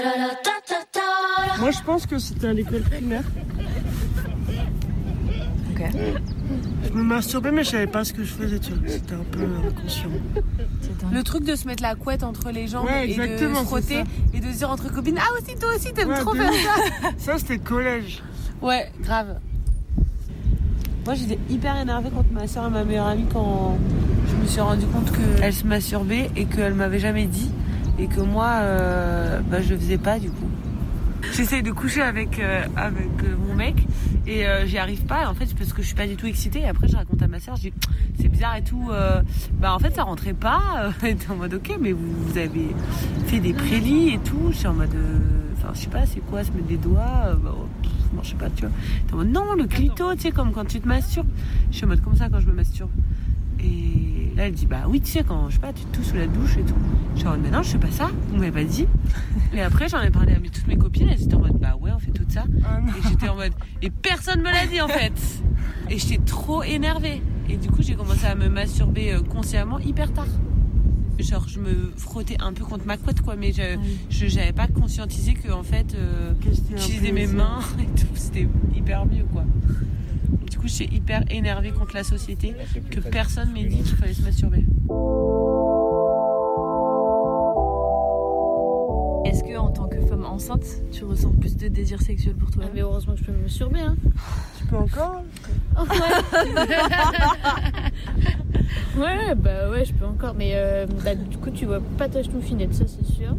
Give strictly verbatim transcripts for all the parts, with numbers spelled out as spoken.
Moi, je pense que c'était à l'école primaire. Ok. Je me masturbais, mais je savais pas ce que je faisais, tu vois. C'était un peu inconscient. Le truc de se mettre la couette entre les jambes Ouais, et de se frotter et de se dire entre copines, ah aussi, toi aussi, t'aimes Ouais, trop de faire ouf. ça. Ça, c'était collège. Ouais, grave. Moi, j'étais hyper énervée contre ma soeur et ma meilleure amie quand je me suis rendu compte qu'elle se masturbait et qu'elle m'avait jamais dit et que moi, euh, bah, je le faisais pas du coup. J'essaye de coucher avec, euh, avec euh, mon mec et euh, j'y arrive pas en fait parce que je suis pas du tout excitée. Et après, je raconte à ma soeur, je dis c'est bizarre et tout. Euh, bah en fait, ça rentrait pas. Elle était en mode ok, mais vous, vous avez fait des prélis et tout. Je suis en mode, enfin, euh, je sais pas, c'est quoi, se mettre des doigts. Euh, bah, non, je sais pas, tu vois. T'es en mode non, le clito, tu sais, comme quand tu te masturbes. Je suis en mode comme ça quand je me masturbe. Et là, elle dit bah oui, tu sais, quand je sais pas, tu te tousses sous la douche et tout. Je suis en mode mais non, je fais pas ça, vous m'avez pas dit. Et après, j'en ai parlé à mes, toutes mes copines, elles étaient en mode bah ouais, on fait tout ça. Et j'étais en mode et personne me l'a dit en fait. Et j'étais trop énervée. Et du coup, j'ai commencé à me masturber consciemment hyper tard. Genre, je me frottais un peu contre ma couette, quoi, mais je, je j'avais pas conscientisé que en fait, euh, j'utilisais mes mains et tout, c'était hyper mieux, quoi. Du coup, j'étais hyper énervée contre la société que personne m'ait dit qu'il fallait se masturber. Est-ce que en tant que femme enceinte, tu ressens plus de désir sexuel pour toi? Ah, mais heureusement que je peux me masturber, hein. Tu peux encore? Oh, ouais. Ouais, bah ouais, je peux encore. Mais euh, bah, du coup, tu vois pas ta chenouffinette, ça c'est sûr.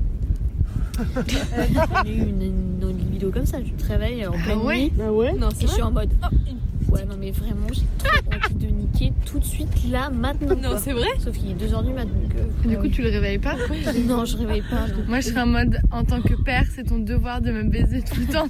J'ai eu une, une, une libido comme ça, tu te réveilles en pleine Ah ouais nuit. Bah ouais. Non, et je suis en mode. Oh, ouais, non, mais vraiment, j'ai trop envie de niquer tout de suite, là, maintenant. Non, quoi. c'est vrai. Sauf qu'il est deux heures du mat, donc. Euh, Du ah coup, oui. tu le réveilles pas? Non, je réveille pas. Donc, Moi, je serais en mode, en tant que père, c'est ton devoir de me baiser tout le temps.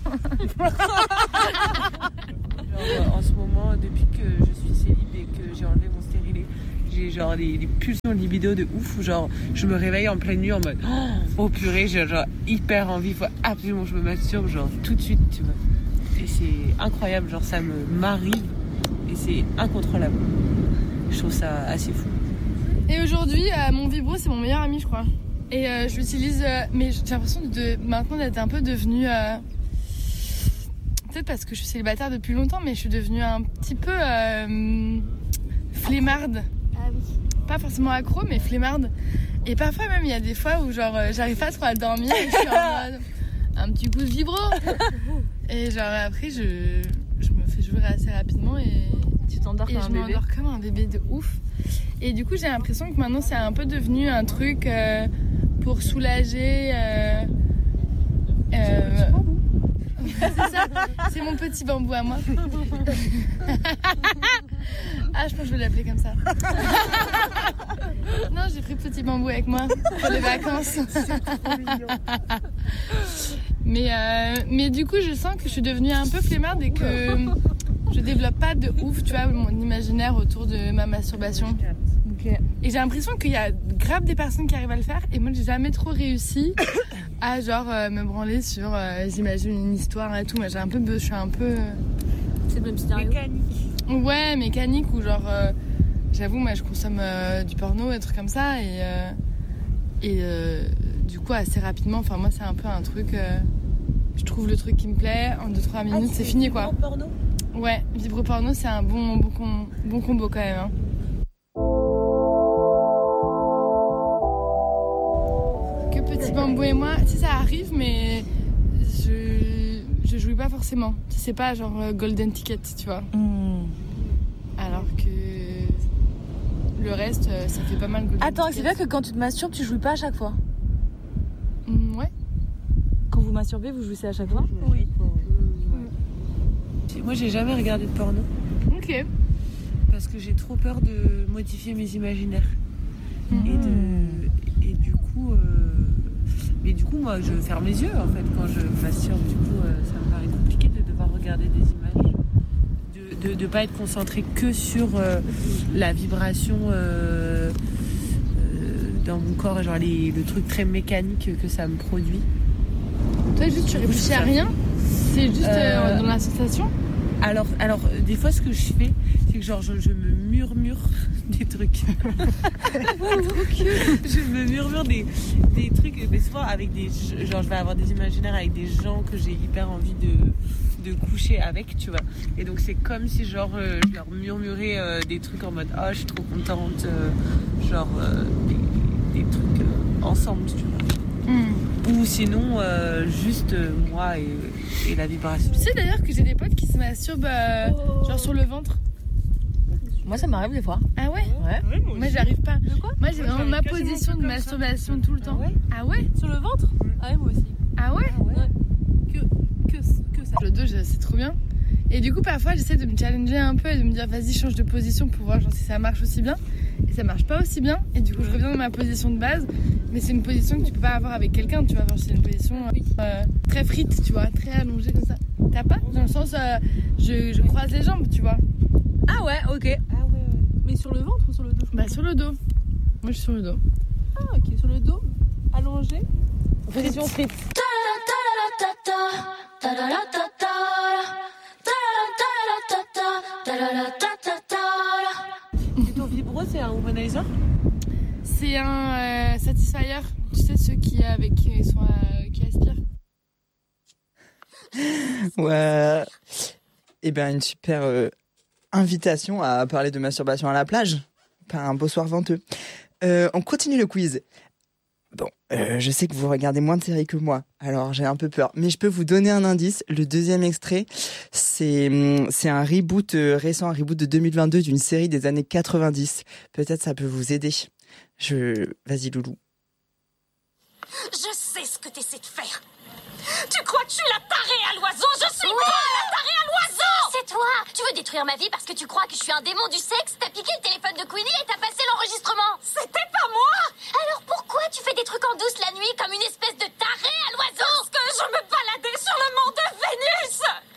Genre, en ce moment, depuis que je suis célib et que j'ai enlevé mon stérilet, j'ai genre les, les pulsions libido de ouf où genre je me réveille en pleine nuit en mode oh purée, j'ai genre hyper envie, il faut absolument que je me masturbe genre tout de suite, tu vois. Et c'est incroyable, genre ça me m'arrive et c'est incontrôlable. Je trouve ça assez fou. Et aujourd'hui, euh, mon vibro, c'est mon meilleur ami, je crois. Et euh, je l'utilise, euh, mais j'ai l'impression de maintenant d'être un peu devenue... Euh, peut-être parce que je suis célibataire depuis longtemps, mais je suis devenue un petit peu euh, flemmarde. ah oui. Pas forcément accro, mais flemmarde. Et parfois même, il y a des fois où genre euh, j'arrive pas trop à dormir et je suis en mode un petit coup de vibro. Et genre après, je, je me fais jouer assez rapidement et, Tu t'endors et comme un je bébé. m'endors comme un bébé de ouf. Et du coup, j'ai l'impression que maintenant, c'est un peu devenu un truc euh, pour soulager... Euh, euh, c'est ça, c'est mon petit bambou à moi. Ah, je pense que je vais l'appeler comme ça. Non, j'ai pris petit bambou avec moi pour les vacances. Mais, euh, mais du coup, je sens que je suis devenue un peu flemmarde et que je développe pas de ouf, tu vois, mon imaginaire autour de ma masturbation. Okay. Et j'ai l'impression qu'il y a grave des personnes qui arrivent à le faire et moi j'ai jamais trop réussi à genre euh, me branler sur euh, j'imagine une histoire et tout. Moi j'ai un peu, je suis un peu euh... C'est le même scénario. Mécanique. ouais mécanique ou genre euh, j'avoue moi je consomme euh, du porno et des trucs comme ça et euh, et euh, du coup assez rapidement. Enfin moi c'est un peu un truc. Euh, je trouve le truc qui me plaît en deux trois minutes ah, c'est fini quoi. Porno. Ouais, vibro porno c'est un bon bon, com- bon combo quand même. Hein. Petit bambou et moi, si ça arrive, mais je je jouis pas forcément. C'est pas genre golden ticket, tu vois. Mmh. Alors que le reste, ça fait pas mal golden Attends, ticket. c'est bien que quand tu te masturbes, tu jouis pas à chaque fois. Mmh, ouais. Quand vous masturbez, vous jouissez à chaque fois? Oui. Moi, j'ai jamais regardé de porno. Ok. Parce que j'ai trop peur de modifier mes imaginaires. Mmh. Et, de, et du coup... Euh, mais du coup, moi, je ferme les yeux, en fait, quand je masturbe. Du coup, euh, ça me paraît compliqué de devoir regarder des images. De ne pas être concentré que sur euh, la vibration euh, euh, dans mon corps, genre les, le truc très mécanique que ça me produit. Toi, juste, tu réfléchis à rien? C'est juste euh, Euh, dans la sensation? Alors, alors, des fois, ce que je fais, c'est que genre, je, je me murmure des trucs. Je me murmure des, des trucs, mais souvent avec des... Genre, je vais avoir des imaginaires avec des gens que j'ai hyper envie de, de coucher avec, tu vois. Et donc, c'est comme si, genre, euh, je leur murmurais euh, des trucs en mode « Oh, je suis trop contente euh, », genre, euh, des, des trucs euh, ensemble, tu vois. Mm. Ou sinon, euh, juste euh, moi et, et la vibration. Tu sais d'ailleurs que j'ai des potes qui se masturbent euh, oh. genre sur le ventre. Moi ça m'arrive des fois. Ah ouais, ouais. ouais moi, moi j'arrive pas. De quoi? Moi j'ai vraiment ma position de masturbation tout le temps. Ah ouais, ah ouais. Sur le ventre? Ah ouais, moi aussi. Ah ouais, ah ouais. ouais. Que, que, que ça. Le dos c'est trop bien. Et du coup parfois j'essaie de me challenger un peu et de me dire vas-y change de position pour voir genre si ça marche aussi bien. Et ça marche pas aussi bien. Et du coup je reviens dans ma position de base. Mais c'est une position que tu peux pas avoir avec quelqu'un, tu vois. Genre, c'est une position euh, très frite, tu vois, très allongée comme ça. T'as pas? Dans le sens, euh, je, je croise les jambes, tu vois. Ah ouais, ok. Ah ouais, ouais. Mais sur le ventre ou sur le dos? Bah sur le dos. Moi je suis sur le dos. Ah ok, sur le dos, allongé. Position frite. Et ton vibro, c'est un womanizer? C'est un euh, satisfier, tu sais, ceux qui, avec, qui, sont, euh, qui aspirent. Ouais. Eh bien, une super euh, invitation à parler de masturbation à la plage. Par un beau soir venteux. Euh, on continue le quiz. Bon, euh, je sais que vous regardez moins de séries que moi, alors j'ai un peu peur. Mais je peux vous donner un indice. Le deuxième extrait, c'est, c'est un reboot euh, récent, un reboot de deux mille vingt-deux d'une série des années quatre-vingt-dix. Peut-être ça peut vous aider. Je... Vas-y, Loulou. Je sais ce que t'essaies de faire. Tu crois que je suis la tarée à l'oiseau? Je suis oui. pas la tarée à l'oiseau. C'est toi. Tu veux détruire ma vie parce que tu crois que je suis un démon du sexe? T'as piqué le téléphone de Queenie et t'as passé l'enregistrement. C'était pas moi. Alors pourquoi tu fais des trucs en douce la nuit comme une espèce de tarée à l'oiseau? Parce que je me baladais sur le mont de Vénus.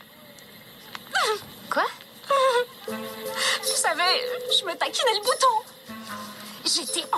Quoi? Tu savais, je me taquinais le bouton. J'étais